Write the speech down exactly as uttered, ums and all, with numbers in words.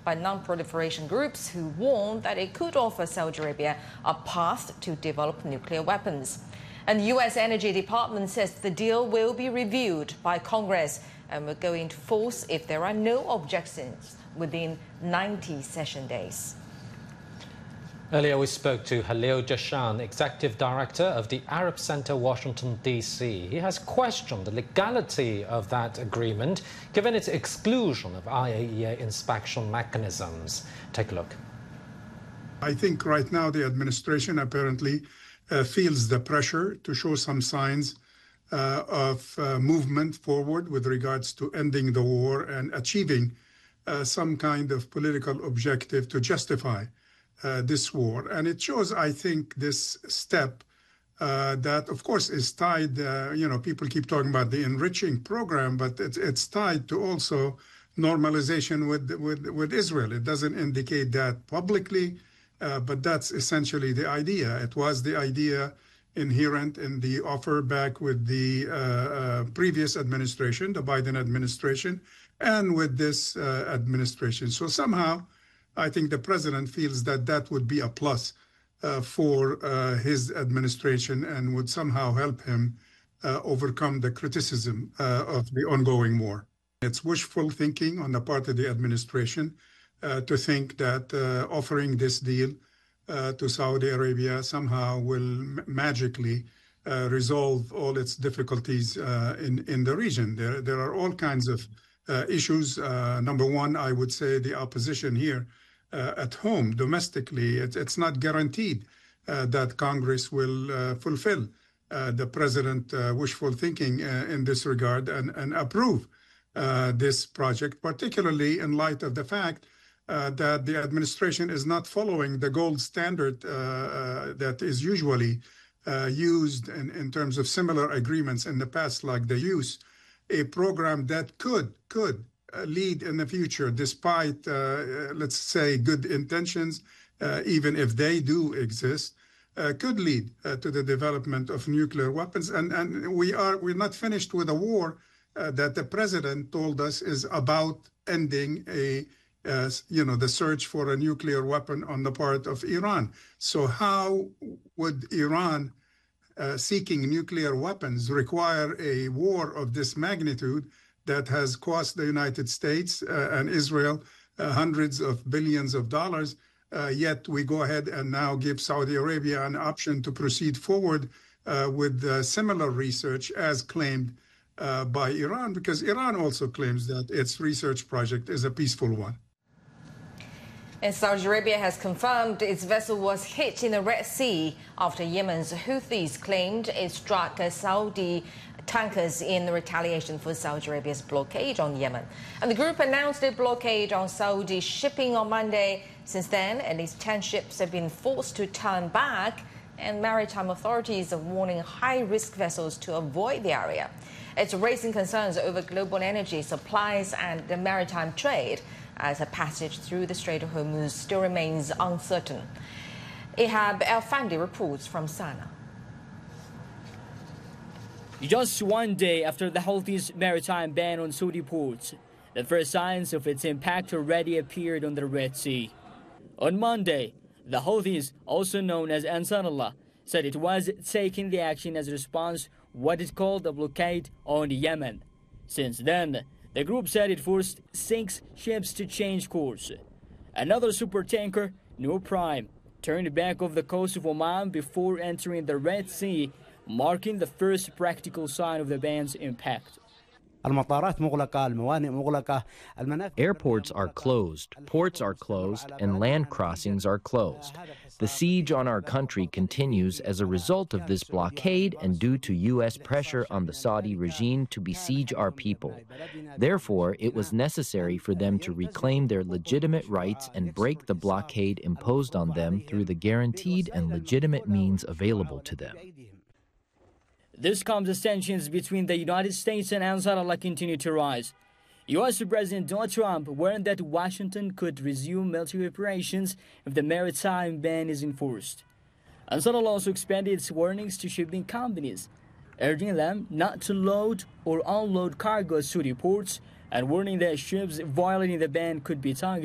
by non-proliferation groups who warn that it could offer Saudi Arabia a path to develop nuclear weapons. And the U S Energy Department says the deal will be reviewed by Congress and will go into force if there are no objections within ninety session days. Earlier, we spoke to Halil Jashan, Executive Director of the Arab Center, Washington, D C He has questioned the legality of that agreement, given its exclusion of I A E A inspection mechanisms. Take a look. I think right now the administration apparently uh, feels the pressure to show some signs uh, of uh, movement forward with regards to ending the war and achieving uh, some kind of political objective to justify Uh, this war. And it shows, I think, this step uh, that, of course, is tied, uh, you know, people keep talking about the enriching program, but it's, it's tied to also normalization with, with, with Israel. It doesn't indicate that publicly, uh, but that's essentially the idea. It was the idea inherent in the offer back with the uh, uh, previous administration, the Biden administration, and with this uh, administration. So somehow, I think the president feels that that would be a plus uh, for uh, his administration and would somehow help him uh, overcome the criticism uh, of the ongoing war. It's wishful thinking on the part of the administration uh, to think that uh, offering this deal uh, to Saudi Arabia somehow will m- magically uh, resolve all its difficulties uh, in, in the region. There, there are all kinds of uh, issues. Uh, number one, I would say the opposition here Uh, at home, domestically, it, it's not guaranteed uh, that Congress will uh, fulfill uh, the president uh, wishful thinking uh, in this regard and, and approve uh, this project, particularly in light of the fact uh, that the administration is not following the gold standard uh, uh, that is usually uh, used in, in terms of similar agreements in the past, like the use, a program that could, could, lead in the future, despite, uh, let's say, good intentions, uh, even if they do exist, uh, could lead uh, to the development of nuclear weapons. And, and we are, we're not finished with a war uh, that the president told us is about ending a, uh, you know, the search for a nuclear weapon on the part of Iran. So how would Iran uh, seeking nuclear weapons require a war of this magnitude that has cost the United States uh, and Israel uh, hundreds of billions of dollars, uh, yet we go ahead and now give Saudi Arabia an option to proceed forward uh, with uh, similar research as claimed uh, by Iran, because Iran also claims that its research project is a peaceful one. And Saudi Arabia has confirmed its vessel was hit in the Red Sea after Yemen's Houthis claimed it struck a Saudi tankers in retaliation for Saudi Arabia's blockade on Yemen. And the group announced a blockade on Saudi shipping on Monday. Since then, at least ten ships have been forced to turn back, and maritime authorities are warning high-risk vessels to avoid the area. It's raising concerns over global energy supplies and the maritime trade, as a passage through the Strait of Hormuz still remains uncertain. Ihab El-Fandi reports from Sana'a. Just one day after the Houthis' maritime ban on Saudi ports, the first signs of its impact already appeared on the Red Sea. On Monday, the Houthis, also known as Ansarullah, said it was taking the action as a response to what it called a blockade on Yemen. Since then, the group said it forced six ships to change course. Another supertanker, Noor Prime, turned back off the coast of Oman before entering the Red Sea, marking the first practical sign of the ban's impact. Airports are closed, ports are closed, and land crossings are closed. The siege on our country continues as a result of this blockade and due to U S pressure on the Saudi regime to besiege our people. Therefore, it was necessary for them to reclaim their legitimate rights and break the blockade imposed on them through the guaranteed and legitimate means available to them. This comes as tensions between the United States and Ansarullah continue to rise. U S President Donald Trump warned that Washington could resume military operations if the maritime ban is enforced. Ansarullah also expanded its warnings to shipping companies, urging them not to load or unload cargo at Saudi ports and warning that ships violating the ban could be targeted.